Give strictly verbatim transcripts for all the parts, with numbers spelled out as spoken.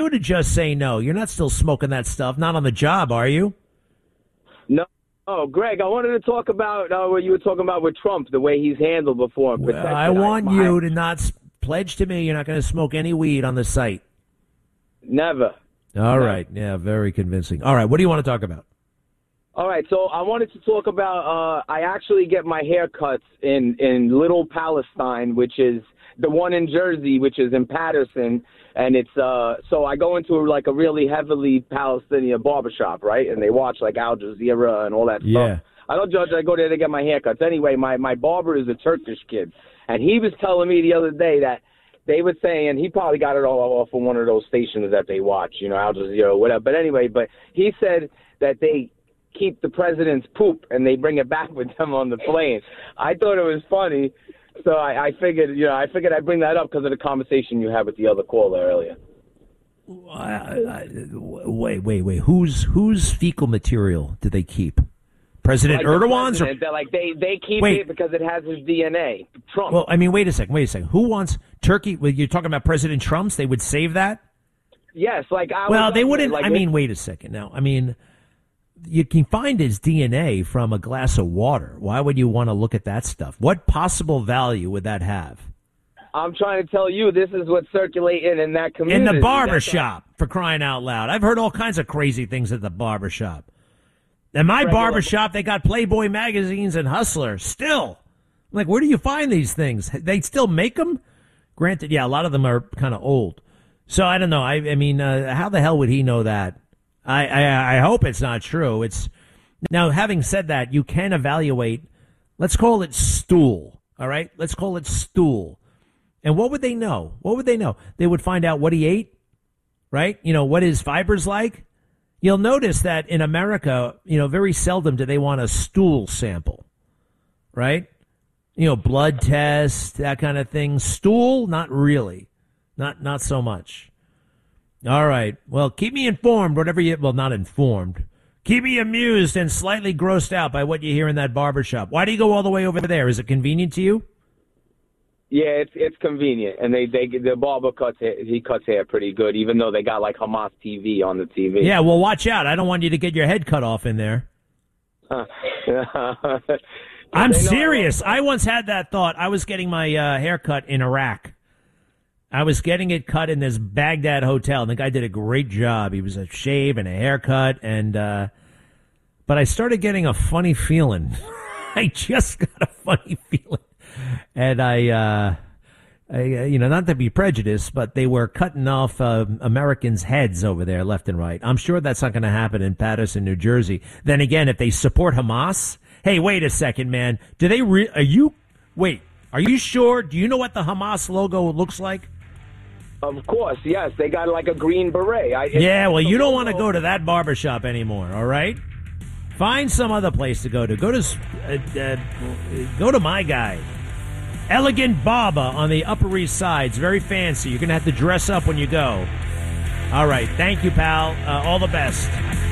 to just say no. You're not still smoking that stuff. Not on the job, are you? No. Oh, Greg, I wanted to talk about uh, what you were talking about with Trump, the way he's handled before. And Well, I want I, you I, to not s- pledge to me you're not going to smoke any weed on the site. Never. All never. right. Yeah, very convincing. All right. What do you want to talk about? All right. So I wanted to talk about uh, I actually get my hair cuts in, in Little Palestine, which is the one in Jersey, which is in Patterson. And it's uh, so I go into like a really heavily Palestinian barbershop, right? And they watch like Al Jazeera and all that yeah. stuff. I don't judge. I go there to get my haircuts. Anyway, my, my barber is a Turkish kid. And he was telling me the other day that they were saying, he probably got it all off of one of those stations that they watch, you know, Al Jazeera or whatever. But anyway, but he said that they keep the president's poop and they bring it back with them on the plane. I thought it was funny. So I, I figured, you know, I figured I'd bring that up because of the conversation you had with the other caller earlier. I, I, wait, wait, wait. Whose whose fecal material do they keep? President like Erdogan's? The president, or like they, they keep wait. it because it has his D N A. Trump. Well, I mean, wait a second, wait a second. Who wants Turkey? Well, you're talking about President Trump's? They would save that? Yes, like I Well, they like, wouldn't. Like I mean, wait a second. Now, I mean, you can find his D N A from a glass of water. Why would you want to look at that stuff? What possible value would that have? I'm trying to tell you, this is what's circulating in that community. In the barber shop, for crying out loud. I've heard all kinds of crazy things at the barber shop. In my Regular. barber shop, they got Playboy magazines and Hustler. Still. Like, where do you find these things? They still make them? Granted, yeah, a lot of them are kind of old. So, I don't know. I, I mean, uh, how the hell would he know that? I, I I hope it's not true. It's now, having said that, you can evaluate, let's call it stool, all right? Let's call it stool. And what would they know? What would they know? They would find out what he ate, right? You know, what his fiber's like. You'll notice that in America, you know, very seldom do they want a stool sample, right? You know, blood test, that kind of thing. Stool, not really. Not not so much. All right. Well, keep me informed, whatever you, well, not informed. Keep me amused and slightly grossed out by what you hear in that barbershop. Why do you go all the way over there? Is it convenient to you? Yeah, it's it's convenient, and they they the barber cuts hair, he cuts hair pretty good, even though they got like Hamas T V on the T V. Yeah, well, watch out. I don't want you to get your head cut off in there. I'm serious. I once had that thought. I was getting my uh, hair cut in Iraq. I was getting it cut in this Baghdad hotel, and the guy did a great job. He was a shave and a haircut, and uh, but I started getting a funny feeling. I just got a funny feeling, and I, uh, I, you know, not to be prejudiced, but they were cutting off uh, Americans' heads over there, left and right. I'm sure that's not going to happen in Patterson, New Jersey. Then again, if they support Hamas, hey, wait a second, man. Do they? Re- are you? Wait, are you sure? Do you know what the Hamas logo looks like? Of course, yes. They got like a green beret. I, yeah, well, you don't want to go to that barbershop anymore, all right? Find some other place to go to. Go to uh, uh, go to my guy. Elegant Barber on the Upper East Side. It's very fancy. You're going to have to dress up when you go. All right. Thank you, pal. Uh, all the best.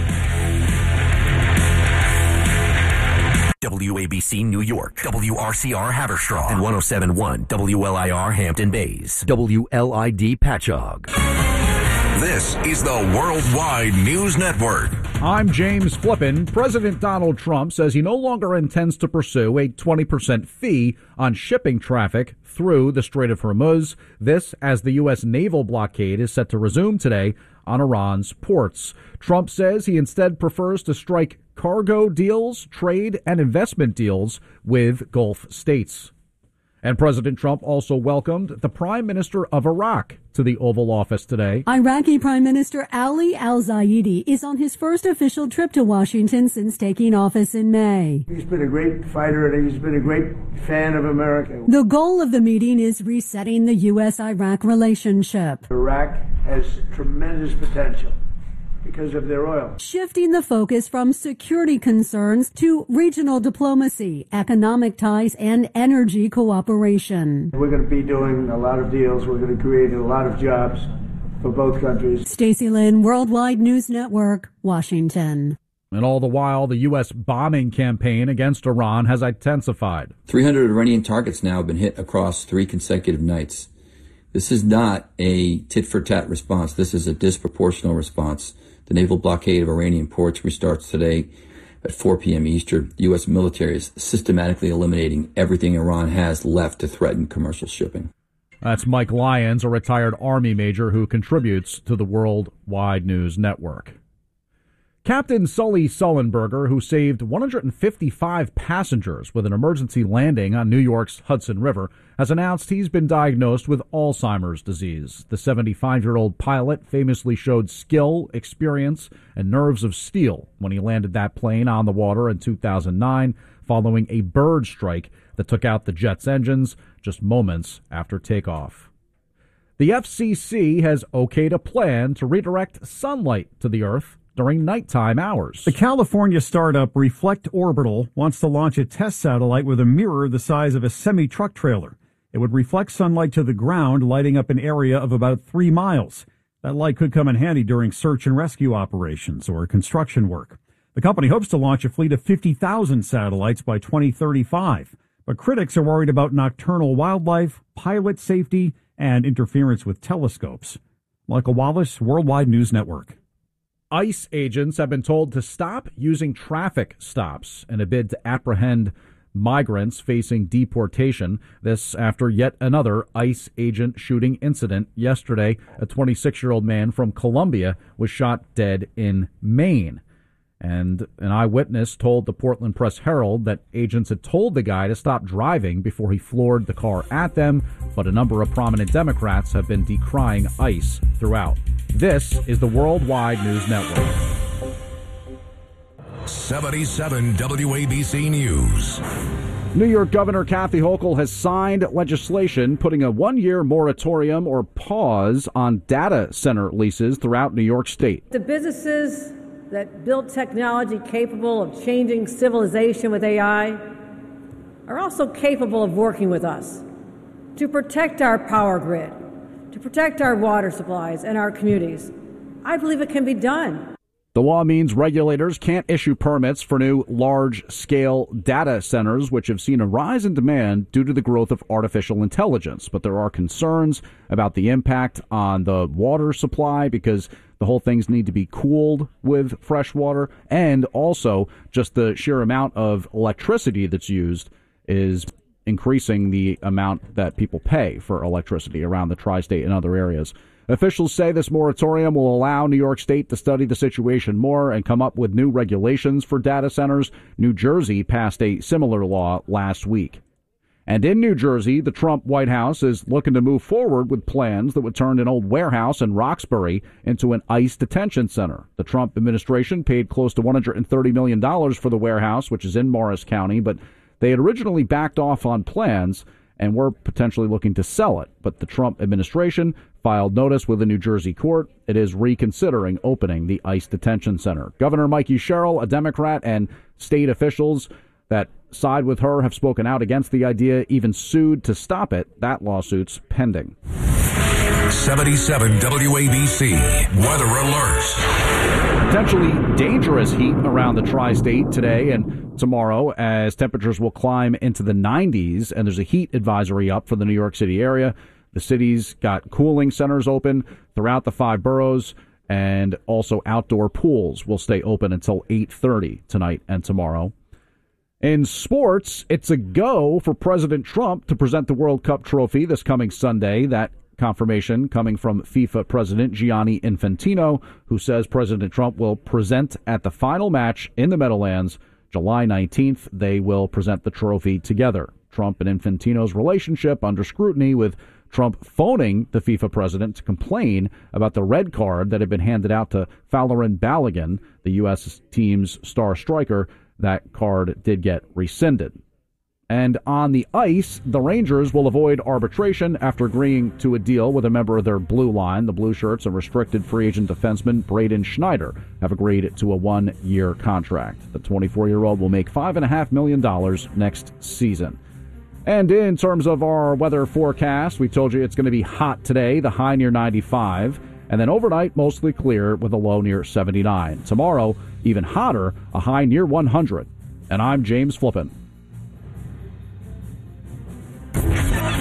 W A B C New York, W R C R Haverstraw, and one oh seven point one W L I R Hampton Bays, W L I D Patchogue. This is the Worldwide News Network. I'm James Flippin. President Donald Trump says he no longer intends to pursue a twenty percent fee on shipping traffic through the Strait of Hormuz. This as the U S naval blockade is set to resume today on Iran's ports. Trump says he instead prefers to strike cargo deals, trade, and investment deals with Gulf states. And President Trump also welcomed the Prime Minister of Iraq to the Oval Office today. Iraqi Prime Minister Ali al-Zaidi is on his first official trip to Washington since taking office in May. He's been a great fighter and he's been a great fan of America. The goal of the meeting is resetting the U S Iraq relationship. Iraq has tremendous potential because of their oil. Shifting the focus from security concerns to regional diplomacy, economic ties, and energy cooperation. We're going to be doing a lot of deals. We're going to create a lot of jobs for both countries. Stacey Lynn, Worldwide News Network, Washington. And all the while, the U S bombing campaign against Iran has intensified. three hundred Iranian targets now have been hit across three consecutive nights. This is not a tit-for-tat response. This is a disproportional response. The naval blockade of Iranian ports restarts today at four p.m. Eastern. The U S military is systematically eliminating everything Iran has left to threaten commercial shipping. That's Mike Lyons, a retired Army major who contributes to the Worldwide News Network. Captain Sully Sullenberger, who saved one hundred fifty-five passengers with an emergency landing on New York's Hudson River, has announced he's been diagnosed with Alzheimer's disease. The seventy-five-year-old pilot famously showed skill, experience, and nerves of steel when he landed that plane on the water in two thousand nine, following a bird strike that took out the jet's engines just moments after takeoff. The F C C has okayed a plan to redirect sunlight to the Earth during nighttime hours. The California startup Reflect Orbital wants to launch a test satellite with a mirror the size of a semi-truck trailer. It would reflect sunlight to the ground, lighting up an area of about three miles. That light could come in handy during search and rescue operations or construction work. The company hopes to launch a fleet of fifty thousand satellites by twenty thirty-five. But critics are worried about nocturnal wildlife, pilot safety, and interference with telescopes. Michael Wallace, Worldwide News Network. ICE agents have been told to stop using traffic stops in a bid to apprehend migrants facing deportation. This after yet another ICE agent shooting incident yesterday. A twenty-six-year-old man from Colombia was shot dead in Maine. And an eyewitness told the Portland Press-Herald that agents had told the guy to stop driving before he floored the car at them, but a number of prominent Democrats have been decrying ICE throughout. This is the Worldwide News Network. seventy-seven W A B C News. New York Governor Kathy Hochul has signed legislation putting a one-year moratorium or pause on data center leases throughout New York State. The businesses that build technology capable of changing civilization with A I are also capable of working with us to protect our power grid, to protect our water supplies and our communities. I believe it can be done. The law means regulators can't issue permits for new large-scale data centers, which have seen a rise in demand due to the growth of artificial intelligence. But there are concerns about the impact on the water supply because the whole things need to be cooled with fresh water, and also just the sheer amount of electricity that's used is increasing the amount that people pay for electricity around the tri-state and other areas. Officials say this moratorium will allow New York State to study the situation more and come up with new regulations for data centers. New Jersey passed a similar law last week. And in New Jersey, the Trump White House is looking to move forward with plans that would turn an old warehouse in Roxbury into an ICE detention center. The Trump administration paid close to one hundred thirty million dollars for the warehouse, which is in Morris County, but they had originally backed off on plans and were potentially looking to sell it. But the Trump administration filed notice with a New Jersey court. It is reconsidering opening the ICE detention center. Governor Mikey Sherrill, a Democrat, and state officials that side with her have spoken out against the idea, even sued to stop it. That lawsuit's pending. seventy-seven W A B C Weather Alerts. Potentially dangerous heat around the tri-state today and tomorrow as temperatures will climb into the nineties, and there's a heat advisory up for the New York City area. The city's got cooling centers open throughout the five boroughs, and also outdoor pools will stay open until eight thirty tonight and tomorrow. In sports, it's a go for President Trump to present the World Cup trophy this coming Sunday. That confirmation coming from FIFA President Gianni Infantino, who says President Trump will present at the final match in the Meadowlands July nineteenth. They will present the trophy together. Trump and Infantino's relationship under scrutiny, with Trump phoning the FIFA president to complain about the red card that had been handed out to Folarin Balogun, the U S team's star striker. That card did get rescinded. And on the ice, the Rangers will avoid arbitration after agreeing to a deal with a member of their blue line. The Blue Shirts and restricted free agent defenseman Braden Schneider have agreed to a one-year contract. The twenty-four-year-old will make five point five million dollars next season. And in terms of our weather forecast, we told you it's going to be hot today, the high near ninety-five. And then overnight, mostly clear with a low near seventy-nine. Tomorrow, even hotter, a high near one hundred. And I'm James Flippin.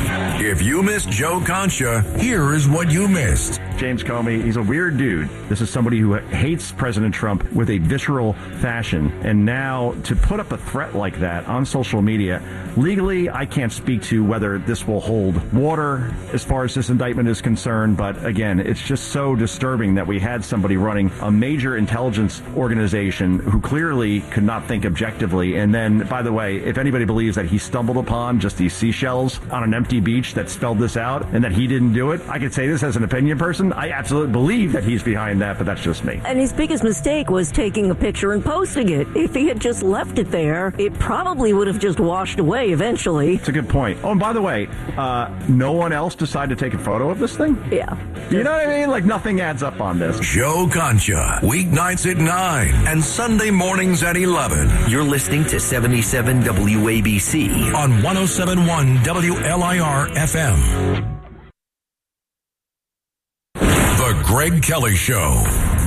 If you missed Joe Concha, here is what you missed. James Comey, he's a weird dude. This is somebody who hates President Trump with a visceral fashion. And now to put up a threat like that on social media, legally, I can't speak to whether this will hold water as far as this indictment is concerned. But again, it's just so disturbing that we had somebody running a major intelligence organization who clearly could not think objectively. And then, by the way, if anybody believes that he stumbled upon just these seashells on an empty beach that spelled this out and that he didn't do it, I could say this as an opinion person. I absolutely believe that he's behind that, but that's just me. And his biggest mistake was taking a picture and posting it. If he had just left it there, it probably would have just washed away eventually. It's a good point. Oh, and by the way, uh, no one else decided to take a photo of this thing? Yeah. You know what I mean? Like, nothing adds up on this. Joe Concha, weeknights at nine and Sunday mornings at eleven. You're listening to seventy-seven W A B C on one oh seven point one W L I R F M. The Greg Kelly Show.